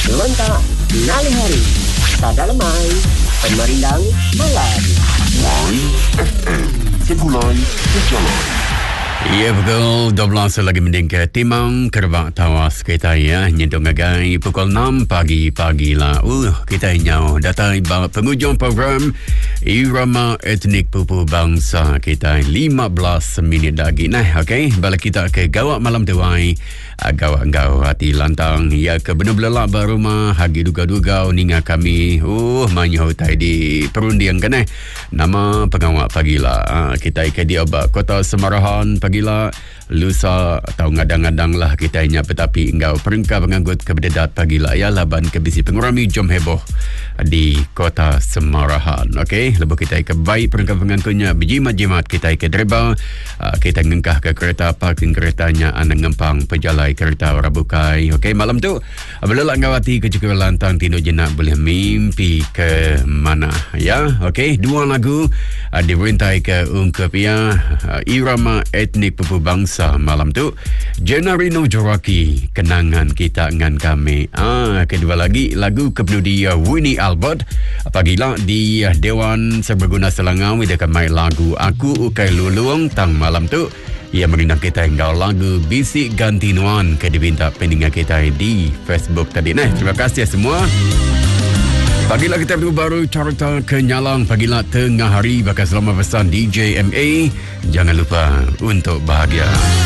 Lontak Nali Hari Sada Lemai Pemerindang Malam My FM Segulai Berjalan. Ya, pukul 12 lagi mending ke Timang Kerbak Tawas kita ya. Nyentuh ngagai pukul 6 pagi lah. Kita nyau datai penghujung program Irama Etnik Pupu Bangsa kita 15 minit lagi. Nah, okey. Balik kita ke gawak malam tuai. Gawak hati lantang. Ya, ke benar belak barumah. Hagi duga-duga ninga kami. Manyau tai di perundian kan Nama pengawak pagilah. Kita ikat di obat Kota Semarahan pagilah. Lusa atau ngadang-ngadang lah kita ingat tetapi engkau perengkap penganggut kebedadat pagilah ya laban kebisi pengurami jom heboh di Kota Semarahan. Okey, lepas kita ke baik perengkap pengangkutnya berjimat-jimat kita ke dreba kita ngengkah ke kereta parking keretanya anak ngempang pejalai kereta Rabukai. Okey, malam tu belelak ngawati ke juga lantang tino jenak boleh mimpi ke mana ya. Okey, dua lagu dirintai ke ungkap ya Irama Etnik Pupu Bangsa malam tu Jenarino Joraki kenangan kita dengan kami. Kedua lagi lagu kepenudia Winnie Albert pagilah di Dewan Serbaguna Selangor kita main lagu Aku Ukai Luluang tang malam tu ia merindang kita hingga lagu Bisik Ganti Nuan ke diminta pendengar kita di Facebook tadi. Terima kasih semua. Pagilah kita baru carta kenyalang pagilah tengah hari bakal selamat pesan DJ MA. Jangan lupa untuk bahagia.